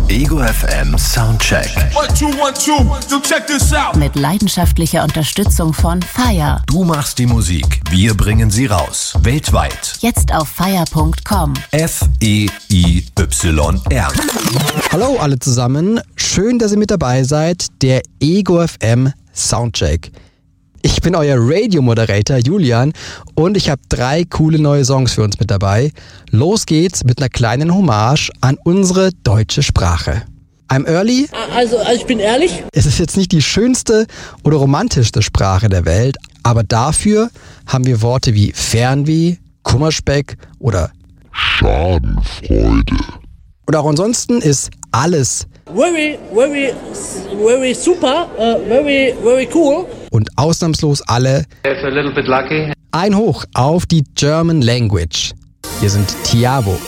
Ego FM Soundcheck. 1, 2, 1, 2, so check this out. Mit leidenschaftlicher Unterstützung von FIRE. Du machst die Musik, wir bringen sie raus. Weltweit. Jetzt auf fire.com. FEIYR. Hallo alle zusammen, schön, dass ihr mit dabei seid, der Ego FM Soundcheck. Ich bin euer Radio-Moderator Julian und ich habe 3 coole neue Songs für uns mit dabei. Los geht's mit einer kleinen Hommage an unsere deutsche Sprache. I'm early. Also ich bin ehrlich. Es ist jetzt nicht die schönste oder romantischste Sprache der Welt, aber dafür haben wir Worte wie Fernweh, Kummerspeck oder Schadenfreude. Und auch ansonsten ist alles Very super, very cool. und ausnahmslos alle If a little bit lucky. ein Hoch auf die German Language. Hier sind Tiavo.